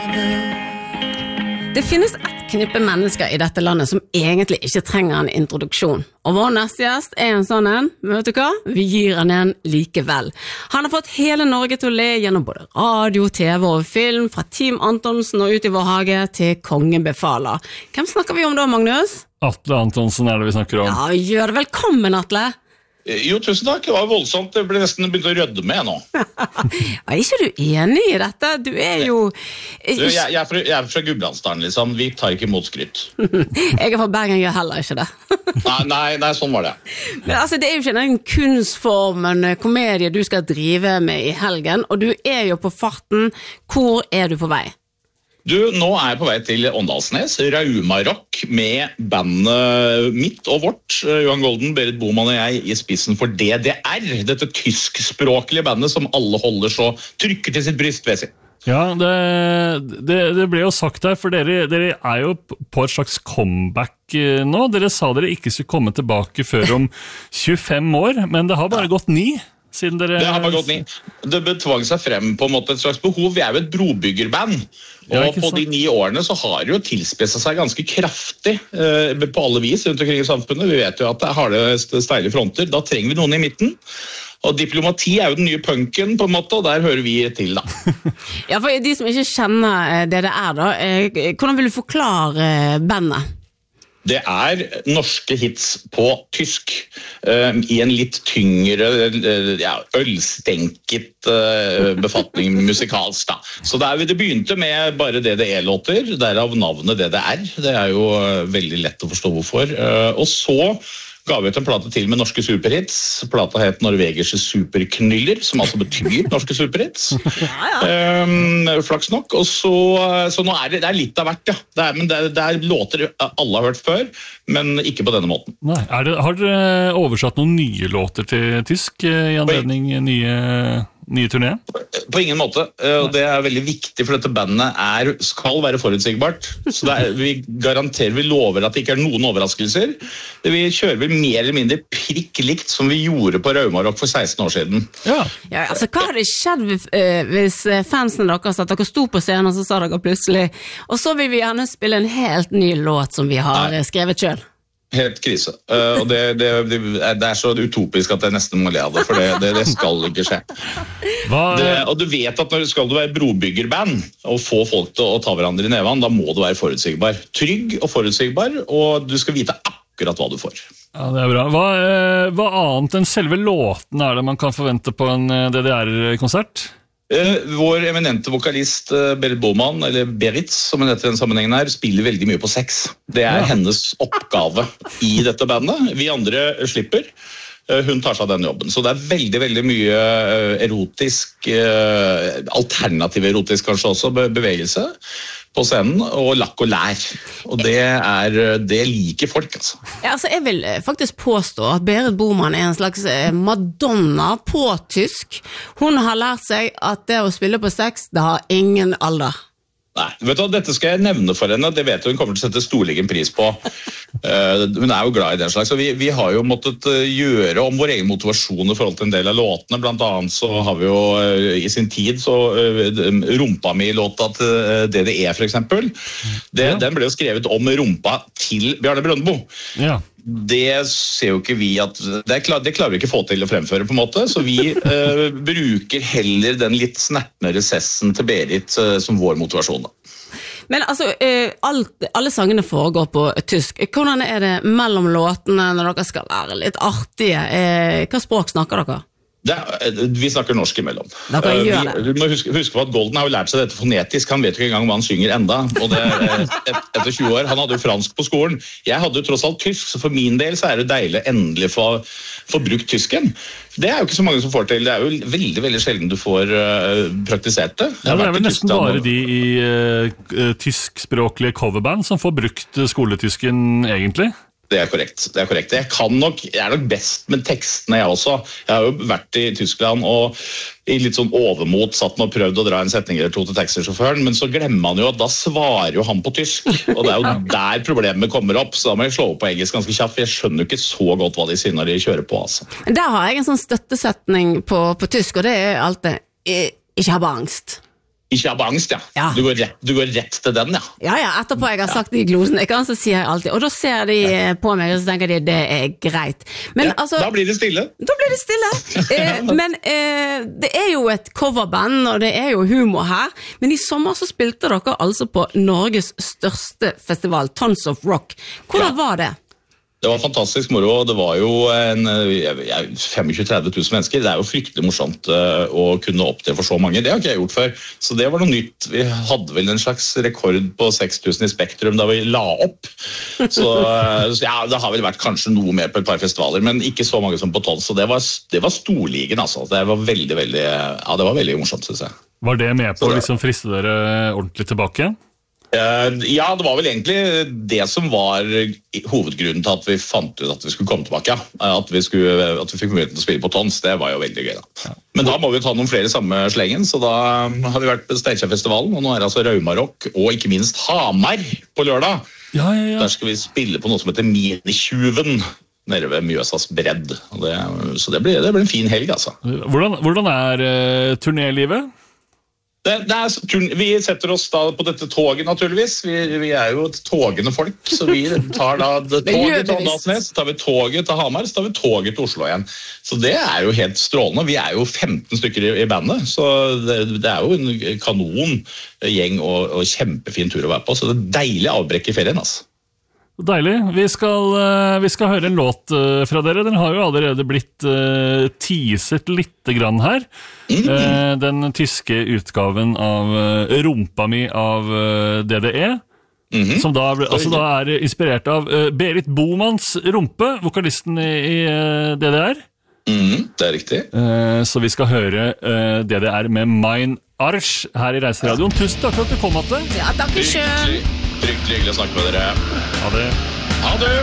Det finnes ett knippe mennesker I dette landet som egentlig ikke trenger en introduksjon. Og vår neste gjest en sånn en, men vet du hva? Vi gir han en likevel. Han har fått hele Norge til å le gjennom både radio, TV og film, fra Team Antonsen og Ut I vår hage til Kongen befaler. Hvem snakker vi om da, Magnus? Atle Antonsen det vi snakker om. Ja, gjør det velkommen, Atle. Jo, tusen takk. Det var voldsomt. Det ble nesten begynt å rødde med nå. Er ikke du enig I dette? Du jo... Jeg er fra Gudbrandsdalen, liksom. Vi tar ikke imot skryt. Jeg fra Bergen, gjør heller ikke det. nei, sånn var det. Men altså, det jo ikke en kunstform, en komedie du skal drive med I helgen, og du jo på farten. Hvor du på vei? Du, nå jeg på vei til Åndalsnes, Raumarock, med bandet mitt og vårt, Johan Golden, Berit Boman og jeg, I spissen for DDR, dette tyskspråklige bandet som alle holder så trykker til sitt bryst ved sin. Ja, det ble jo sagt der, for dere jo på et slags comeback nå. Dere sa dere ikke skulle komme tilbake før om 25 år, men det har bare gått 9. Siden dere... Det har bare gått 9. Det betvang seg frem på en måte et slags behov. Vi jo et brobyggerband, og på de 9 årene så har det jo tilspisset seg ganske kraftig på alle vis rundt omkring I samfunnet. Vi vet jo at det har det steile fronter. Da trenger vi noen I midten. Og diplomati jo den nye punken på en måte, og der hører vi til da. Ja, for de som ikke kjenner det da, hvordan vil du forklare bandet? Det norske hits på tysk I en litt tyngre, ølstenket befatning musikalsk da. Så det begynte med bare DDE-låter, derav navnet DDR. Det jo veldig lett å forstå hvorfor. Og så ga vi ut en plate til med norske superhits. Plata het Norvegerske superknyller, som altså betyr norske superhits. Flaks nok. Og så nå det litt av hvert, ja. Men det låter alle har hørt før, men ikke på denne måten. Nei, har dere oversatt noen nye låter til tysk I anledning nye turné? På ingen måte, og det veldig viktig for dette bandet skal være forutsigbart, så vi garanterer, vi lover at det ikke noen overraskelser. Vi kjører vel mer eller mindre prikk likt som vi gjorde på Raumarock for 16 år siden. Ja, altså hva hadde skjedd hvis fansen deres at dere sto på scenen og så sa dere plutselig, og så vil vi gjerne spille en helt ny låt som vi har skrevet selv? Helt krise, og det så utopisk at jeg nesten må le av det, for det skal ikke skje. Og du vet at når skal du være brobyggerband og få folk til å ta hverandre I neven, da må du være forutsigbar. Trygg og forutsigbar, og du skal vite akkurat hva du får. Ja, det bra. Hva annet enn selve låten det man kan forvente på en DDR-konsert? Vår eminente vokalist Berit Boman, eller Berit som hun heter I den sammenhengen her, spiller veldig mye på sex. Det hennes oppgave I dette bandet. Vi andre slipper. Hun tar seg av den jobben. Så det veldig, veldig mye erotisk, alternativ erotisk kanskje også, bevegelse på scenen, og lakk og lær. Og det liker folk, altså. Ja, altså jeg vil faktisk påstå at Berit Boman en slags Madonna på tysk. Hun har lært seg at det å spille på sex, det har ingen alder. Nei, vet du, dette skal jeg nevne for henne, det vet hun kommer til å sette storligen pris på. Hun jo glad I den slags, og vi har jo måttet gjøre om vår egen motivasjon I forhold til en del av låtene, blant annet så har vi jo I sin tid så rumpa mi låta til DDE for eksempel, den ble jo skrevet om rumpa til Bjarne Brøndbo. Ja. Det ser jo ikke vi at det klarer vi ikke få til å fremføre på en måte, så vi bruker heller den litt snertne resessen til Berit som vår motivasjon da. Men altså, alle sangene foregår på tysk. Hvordan det mellom låtene når dere skal være litt artige? Hva språk snakker dere? Vi snakker norsk imellom. Du må huske på at Golden har jo lært seg dette fonetisk. Han vet jo ikke engang hva han synger enda. Og det etter 20 år. Han hadde jo fransk på skolen. Jeg hadde jo tross alt tysk, så for min del så det deilig endelig få brukt tysken. Det jo ikke så mange som får til. Det jo veldig, veldig sjelden du får praktisert det. Ja, det vel nesten bare de I tyskspråklige coverband som får brukt skoletysken egentlig. Det korrekt. Jeg nok best med tekstene jeg også. Jeg har jo vært I Tyskland og I litt sånn overmot satt og prøvd å dra en setning eller to til taxisjåføren, men så glemmer man jo at da svarer jo han på tysk, og det jo der problemet kommer opp, så da må jeg slå opp på engelsk ganske kjapt, for jeg skjønner jo ikke så godt hva de sier når de kjører på, altså. Der har jeg en sånn støttesetning på tysk, og det alltid ikke ha angst. Ikke av angst, ja. Ja. Du går rett til den, ja. Ja, etterpå jeg har sagt de glosene, så sier jeg alltid, og da ser de på meg, og så tenker de, det er greit. Men altså... Da blir det stille. Men det er jo et coverband, og det er jo humor her, men i sommer så spilte dere altså på Norges største festival, Tons of Rock. Hvordan var det? Det var fantastisk moro, og det var jo 25-30 000 mennesker. Det er jo fryktelig morsomt å kunne opptre for så mange. Det har ikke jeg gjort før, så det var noe nytt. Vi hadde vel en slags rekord på 6000 i Spektrum da vi la opp. Så ja, det har vel vært kanskje noe mer på et par festivaler, men ikke så mange som på Tons, så det var storligen, altså. Det var veldig, det var veldig morsomt, synes jeg. Var det med på å liksom friste dere ordentlig tilbake? Ja, det var vel egentlig det som var hovedgrunnen til at vi fant ut at vi skulle komme tilbake. At vi fikk muligheten til å spille på Tons, det var jo veldig gøy da. Men da må vi ta noen flere samme slengen, så da har vi vært på Steinkjer-festivalen, og nå er det altså Raumarock, og ikke minst Hamar på lørdag. Ja. Der skal vi spille på noe som heter Minikjuven, nede ved Mjøsas bredd. Så det blir en fin helg, altså. Hvordan er turnélivet? Vi setter oss da på dette toget naturligvis. Vi er jo et togende folk, så vi tar da toget til Åndalsnes, så tar vi toget til Hamar, så tar vi toget til Oslo igjen. Så det er jo helt strålende. Vi er jo 15 stykker i bandet, så det er jo en kanon gjeng og kjempefin tur å være på, så det er deilig avbrekk i ferien, altså. Deilig. Vi skal høre en låt fra dere. Den har jo allerede blitt teaset litt grann her. Den tyske utgaven av Rumpa mi av DDE, som da er inspirert av Berit Bomans rumpe, vokalisten i DDR. Det er riktig. Så vi skal høre DDR med Mein Arsch her i Reiseradioen. Tusen takk for at du kom, Atle. Ja, takk selv. Trygt hyggelig å snakke med dere. Ha det. Ha det.